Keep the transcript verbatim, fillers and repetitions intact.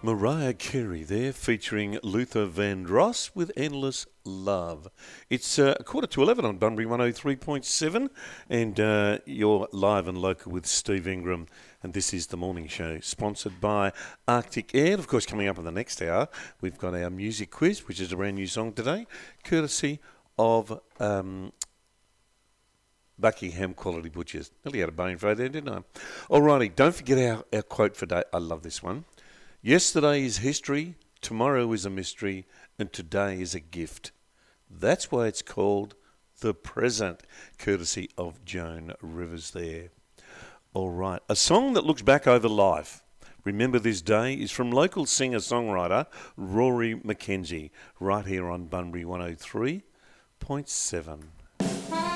Mariah Carey there, featuring Luther Vandross with Endless Love. It's uh, a quarter to eleven on Bunbury one oh three point seven, and uh, you're live and local with Steve Ingram, and this is The Morning Show, sponsored by Arctic Air. Of course, coming up in the next hour, we've got our music quiz, which is a brand new song today, courtesy of um, Buckingham Quality Butchers. Nearly had a bone fro there, didn't I? Alrighty, don't forget our, our quote for today. I love this one. Yesterday is history, tomorrow is a mystery, and today is a gift. That's why it's called the present, courtesy of Joan Rivers there. All right, a song that looks back over life. Remember This Day is from local singer-songwriter Rory McKenzie, right here on Bunbury one oh three point seven.